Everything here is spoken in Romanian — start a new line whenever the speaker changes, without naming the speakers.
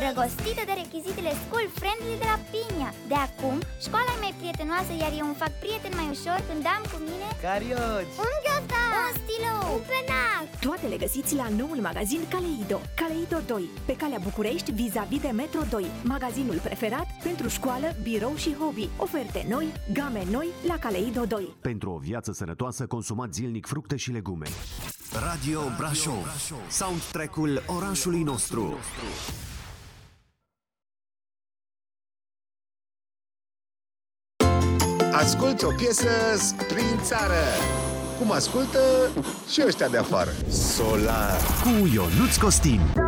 îndrăgostită de rechizitele school-friendly de la Pinia. De acum, școala e mai prietenoasă, iar eu îmi fac prieten mai ușor când am cu mine
carioci,
un ghiozdan, un stilou, un penac.
Toate le găsiți la noul magazin Kaleido. Kaleido 2, pe calea București, vis-a-vis de Metro 2. Magazinul preferat pentru școală, birou și hobby. Oferte noi, game noi la Kaleido 2.
Pentru o viață sănătoasă, consumați zilnic fructe și legume.
Radio Brașov, soundtrack-ul orașului nostru.
Asculți o piesă prin țară. Cum ascultă și ăștia de afară. Solar
Cu Ionuț Costin.